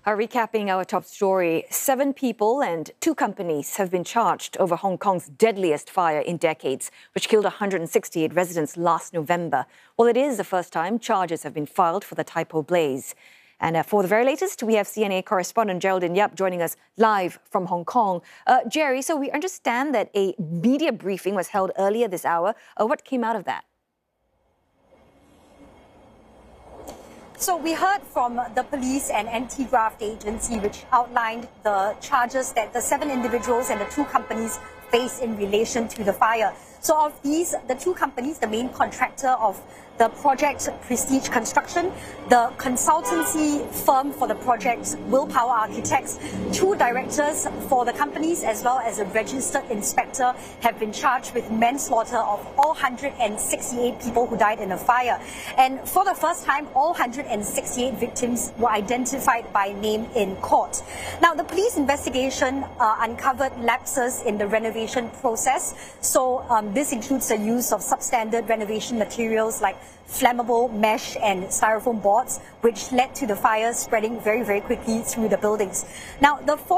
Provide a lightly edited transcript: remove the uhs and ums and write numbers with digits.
Recapping our top story, 7 people and 2 companies have been charged over Hong Kong's deadliest fire in decades, which killed 168 residents last November. Well, it is the first time charges have been filed for the Tai Po blaze. And for the very latest, we have CNA correspondent Geraldine Yap joining us live from Hong Kong. Jerry, so we understand that a media briefing was held earlier this hour. What came out of that? So we heard from the police and anti-graft agency, which outlined the charges that the 7 individuals and the 2 companies face in relation to the fire. So of these, the 2 companies, the main contractor of the project, Prestige Construction, the consultancy firm for the project, Willpower Architects, 2 directors for the companies as well as a registered inspector have been charged with manslaughter of all 168 people who died in the fire. And for the first time, all 168 victims were identified by name in court. Now, the police investigation uncovered lapses in the renovation process. So this includes the use of substandard renovation materials like flammable mesh and styrofoam boards, which led to the fire spreading very, very quickly through the buildings. Now, the